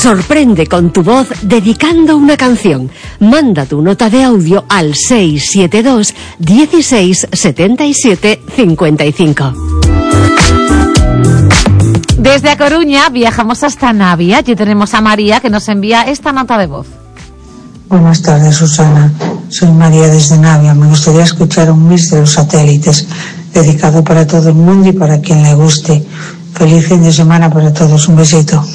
Sorprende con tu voz dedicando una canción. Manda tu nota de audio al 672 16 77 55. Desde A Coruña viajamos hasta Navia. Allí tenemos a María, que nos envía esta nota de voz. Buenas tardes, Susana. Soy María desde Navia. Me gustaría escuchar un mix de Los Satélites, dedicado para todo el mundo y para quien le guste. Feliz fin de semana para todos. Un besito.